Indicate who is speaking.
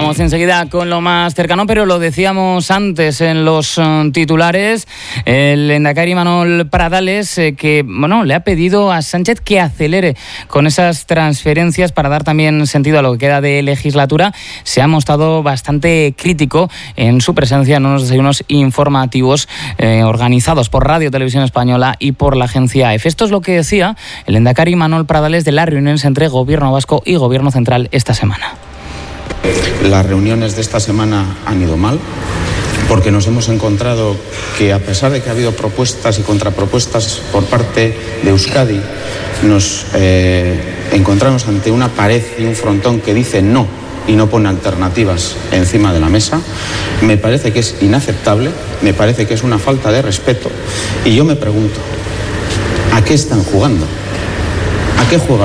Speaker 1: Vamos enseguida con lo más cercano, pero lo decíamos antes en los titulares. El lehendakari Imanol Pradales que le ha pedido a Sánchez que acelere con esas transferencias para dar también sentido a lo que queda de legislatura. Se ha mostrado bastante crítico en su presencia en unos desayunos informativos organizados por Radio Televisión Española y por la agencia EFE. Esto es lo que decía el lehendakari Imanol Pradales de las reuniones entre Gobierno vasco y Gobierno central esta semana.
Speaker 2: Las reuniones de esta semana han ido mal porque nos hemos encontrado que, a pesar de que ha habido propuestas y contrapropuestas por parte de Euskadi, nos encontramos ante una pared y un frontón que dice no y no pone alternativas encima de la mesa. Me parece que es inaceptable, me parece que es una falta de respeto y yo me pregunto, ¿a qué están jugando? ¿A qué juega